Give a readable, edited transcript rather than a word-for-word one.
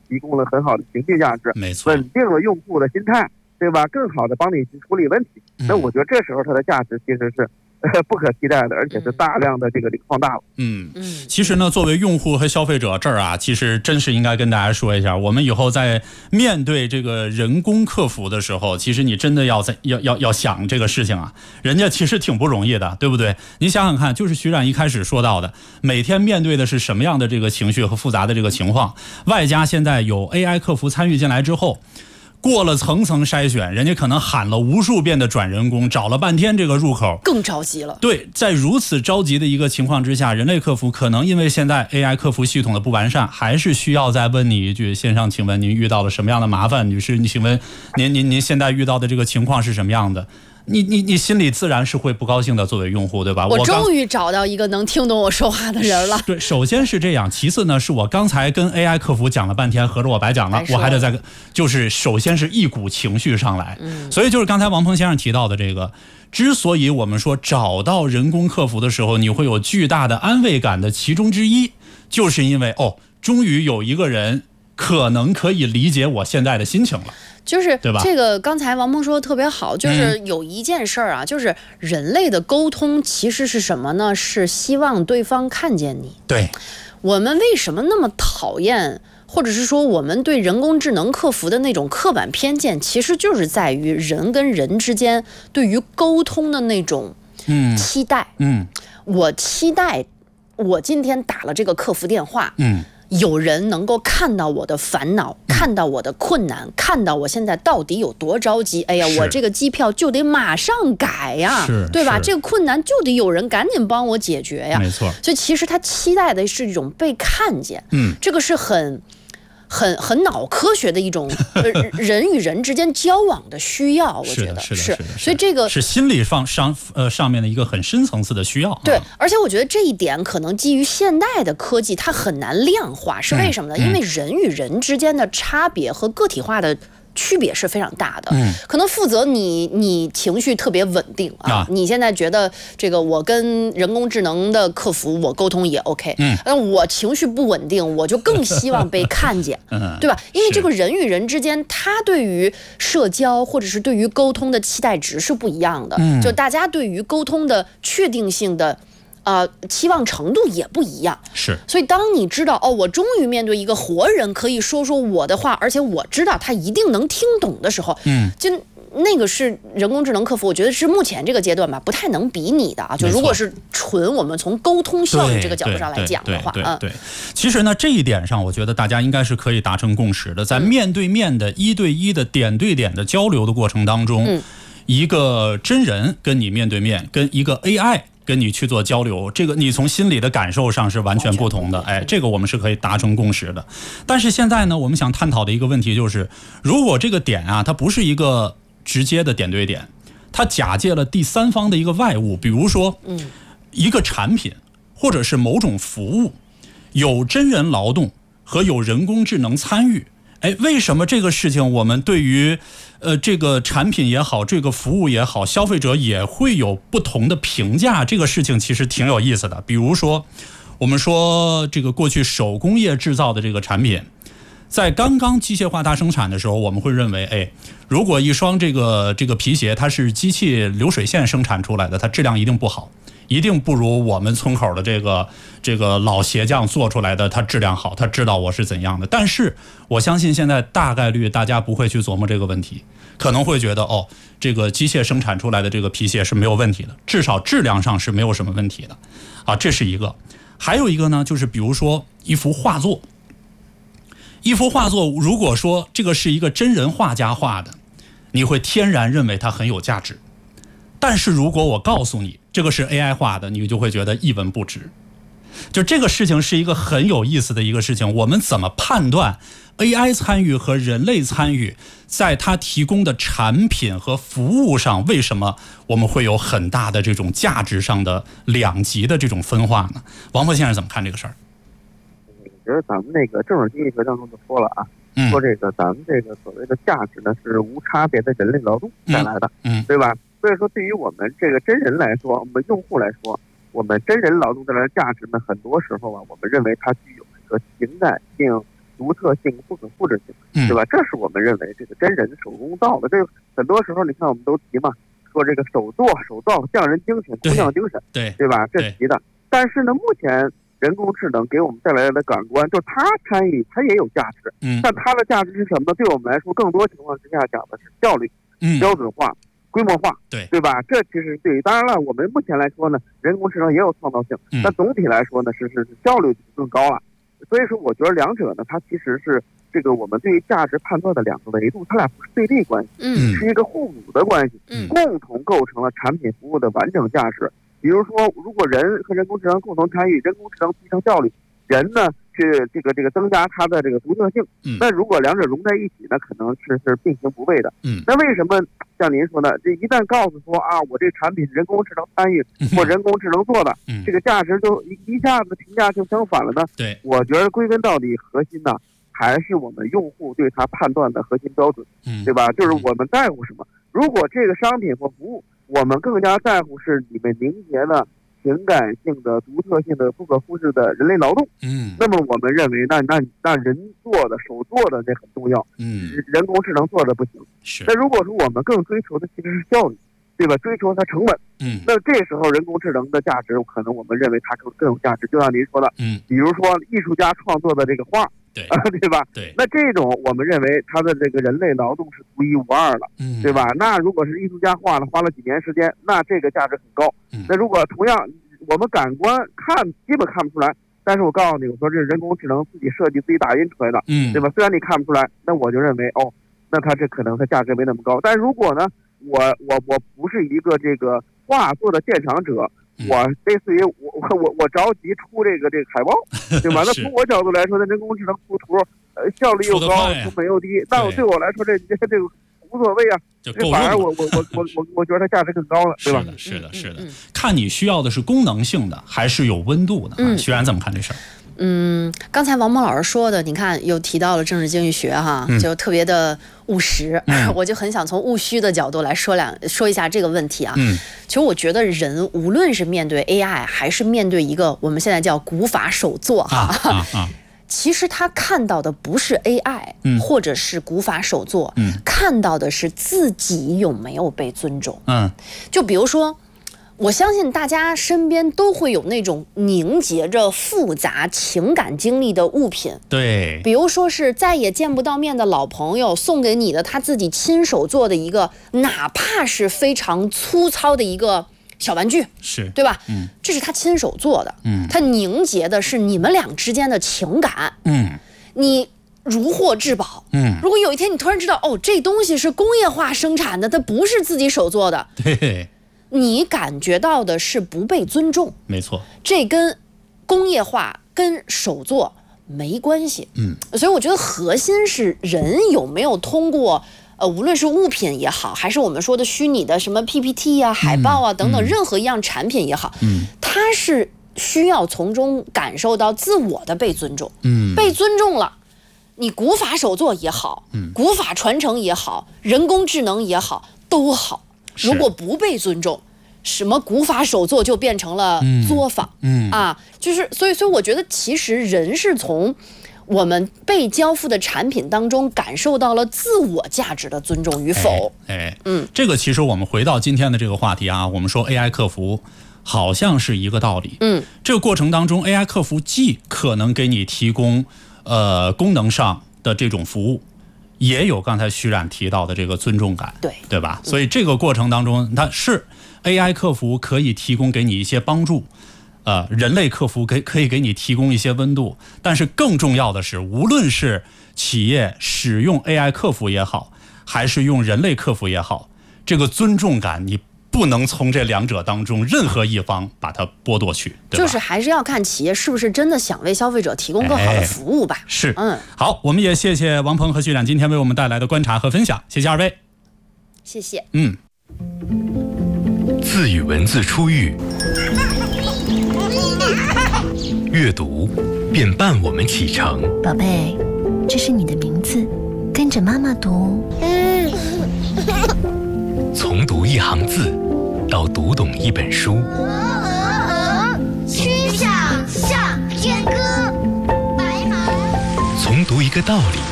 提供了很好的情绪价值， 没错， 稳定了用户的心态，对吧？更好的帮你去处理问题。那我觉得这时候它的价值其实是不可替代的，而且是大量的这个放大了。 其实呢，作为用户和消费者这儿啊，其实真是应该跟大家说一下，我们以后在面对这个人工客服的时候，其实你真的要想这个事情啊，人家其实挺不容易的，对不对？你想想看，就是徐冉一开始说到的，每天面对的是什么样的这个情绪和复杂的这个情况，外加现在有 AI 客服参与进来之后。过了层层筛选，人家可能喊了无数遍的转人工，找了半天这个入口， 更着急了。 对，在如此着急的一个情况之下，人类客服可能因为现在 AI 客服系统的不完善，还是需要再问你一句：线上请问您遇到了什么样的麻烦？女士，你请问您现在遇到的这个情况是什么样的？你心里自然是会不高兴的，作为用户，对吧？ 我终于找到一个能听懂我说话的人了。 对，首先是这样，其次呢，是我刚才跟 AI 客服讲了半天，合着我白讲了，我还得再就是首先是一股情绪上来，所以就是刚才王鹏先生提到的这个，之所以我们说找到人工客服的时候，你会有巨大的安慰感的其中之一，就是因为终于有一个人可能可以理解我现在的心情了。 就是这个，刚才王鹏说的特别好，就是有一件事儿啊，就是人类的沟通其实是什么呢？是希望对方看见你。 对， 我们为什么那么讨厌，或者是说我们对人工智能客服的那种刻板偏见，其实就是在于人跟人之间对于沟通的那种期待。我期待我今天打了这个客服电话，有人能够看到我的烦恼，看到我的困难，看到我现在到底有多着急。哎呀，我这个机票就得马上改呀，对吧？这个困难就得有人赶紧帮我解决呀。 没错。 所以其实他期待的是一种被看见，这个是很脑科学的一种人与人之间交往的需要，我觉得是。所以这个是心理上面的一个很深层次的需要。 对，而且我觉得这一点可能基于现代的科技，它很难量化，是为什么呢？因为人与人之间的差别和个体化的区别是非常大的。可能负责你情绪特别稳定啊，你现在觉得这个我跟人工智能的客服我沟通也 OK，但我情绪不稳定，我就更希望被看见，对吧？因为这个人与人之间，他对于社交或者是对于沟通的期待值是不一样的，就大家对于沟通的确定性的期望程度也不一样， 是。 所以当你知道我终于面对一个活人可以说我的话，而且我知道他一定能听懂的时候，就那个是人工智能客服，我觉得是目前这个阶段吧，不太能比拟的啊。就如果是纯我们从沟通效率这个角度上来讲的话， 对。其实呢，这一点上，我觉得大家应该是可以达成共识的，在面对面的1对1的点对点的交流的过程当中，一个真人跟你面对面，跟一个 AI。跟你去做交流，这个你从心理的感受上是完全不同的，这个我们是可以达成共识的。但是现在呢，我们想探讨的一个问题就是，如果这个点啊，它不是一个直接的点对点，它假借了第三方的一个外物，比如说，一个产品或者是某种服务，有真人劳动和有人工智能参与。为什么这个事情我们对于这个产品也好，这个服务也好，消费者也会有不同的评价？这个事情其实挺有意思的。比如说，我们说这个过去手工业制造的这个产品，在刚刚机械化大生产的时候，我们会认为，如果一双这个皮鞋它是机器流水线生产出来的，它质量一定不好。一定不如我们村口的这个老鞋匠做出来的，它质量好，他知道我是怎样的。但是我相信现在大概率大家不会去琢磨这个问题，可能会觉得这个机械生产出来的这个皮鞋是没有问题的，至少质量上是没有什么问题的啊，这是一个。还有一个呢，就是比如说一幅画作，如果说这个是一个真人画家画的，你会天然认为它很有价值。但是如果我告诉你这个是 AI 画的，你就会觉得一文不值。就这个事情是一个很有意思的一个事情，我们怎么判断 AI 参与和人类参与在它提供的产品和服务上，为什么我们会有很大的这种价值上的两极的这种分化呢？王鹏先生怎么看这个事儿？ 我觉得咱们那个政治经济学当中就说了啊，说这个咱们这个所谓的价值呢是无差别的人类劳动带来的，对吧？所以说对于我们这个真人来说，我们用户来说，我们真人劳动带来的价值呢，很多时候啊，我们认为它具有一个情感性独特性、不可复制性，对吧？这是我们认为这个真人手工造的。这很多时候你看我们都提嘛，说这个手造匠人精神、工匠精神，对吧？这提的。但是呢，目前人工智能给我们带来的感官，就它参与，它也有价值。但它的价值是什么呢？对我们来说，更多情况之下讲的是效率、标准化、规模化，对吧？这其实对于，当然了，我们目前来说呢，人工智能也有创造性，但总体来说呢，是效率更高了。所以说，我觉得两者呢，它其实是这个我们对于价值判断的两个维度，它俩不是对立关系，是一个互补的关系，共同构成了产品服务的完整价值。比如说，如果人和人工智能共同参与，人工智能提升效率，人呢去这个增加它的这个独特性。那如果两者融在一起呢，可能是并行不悖的。那为什么像您说呢？这一旦告诉说啊，我这产品是人工智能参与或人工智能做的，这个价值就一下子评价就相反了呢？ 对， 我觉得归根到底核心呢，还是我们用户对它判断的核心标准，对吧？就是我们在乎什么。如果这个商品或服务，我们更加在乎是里面凝结的情感性的、独特性的、不可复制的人类劳动。那么我们认为那人做的、手做的这很重要。人工智能做的不行。那如果说我们更追求的其实是效率，对吧？追求它成本。那这时候人工智能的价值，可能我们认为它更有价值。就像您说的，比如说艺术家创作的这个画。对吧？那这种我们认为它的这个人类劳动是独一无二的，对吧？那如果是艺术家画了，花了几年时间，那这个价值很高。那如果同样我们感官基本看不出来，但是我告诉你，我说这是人工智能自己设计、自己打印出来的，对吧？虽然你看不出来，那我就认为那它这可能它价值没那么高。但如果呢，我不是一个这个画作的鉴赏者。我类似于我着急出这个海报，对吧？那从我角度来说，那人工智能出图，效率又高，成本又低，那对我来说这个无所谓啊，反而我觉得它价值更高了，对吧？ 是的，看你需要的是功能性的，还是有温度的？徐然怎么看这事儿？ 刚才王蒙老师说的，你看又提到了政治经济学哈，就特别的务实，我就很想从务虚的角度来说一下这个问题啊。其实我觉得人无论是面对 AI， 还是面对一个我们现在叫古法手作哈，其实他看到的不是 AI，或者是古法手作，看到的是自己有没有被尊重。就比如说。我相信大家身边都会有那种凝结着复杂情感经历的物品， 对， 比如说是再也见不到面的老朋友送给你的他自己亲手做的一个，哪怕是非常粗糙的一个小玩具， 是对吧？这是他亲手做的，他凝结的是你们俩之间的情感，你如获至宝，如果有一天你突然知道，这东西是工业化生产的，它不是自己手做的， 对。 你感觉到的是不被尊重， 没错， 这跟工业化跟手作没关系。所以我觉得核心是人有没有通过无论是物品也好，还是我们说的虚拟的什么 PPT 啊、海报啊等等，任何一样产品也好，它是需要从中感受到自我的被尊重。被尊重了，你古法手作也好，古法传承也好，人工智能也好，都好。如果不被尊重，什么古法手作就变成了作坊，就是所以我觉得其实人是从我们被交付的产品当中感受到了自我价值的尊重与否。 这个其实我们回到今天的这个话题啊，我们说 AI 客服好像是一个道理。这个过程当中 AI 客服既可能给你提供功能上的这种服务，也有刚才徐冉提到的这个尊重感，对吧？所以这个过程当中，它是 AI 客服可以提供给你一些帮助，人类客服可以给你提供一些温度，但是更重要的是，无论是企业使用 AI 客服也好，还是用人类客服也好，这个尊重感你不能从这两者当中任何一方把它剥夺去，对吧？ 就是还是要看企业是不是真的想为消费者提供更好的服务吧。 是，好，我们也谢谢王鹏和徐冉今天为我们带来的观察和分享，谢谢二位。 谢谢。 字与文字初遇，阅读便伴我们启程。 宝贝，这是你的名字，跟着妈妈读。 从读一行字到读懂一本书， 曲项向天歌，白马。 从读一个个道理。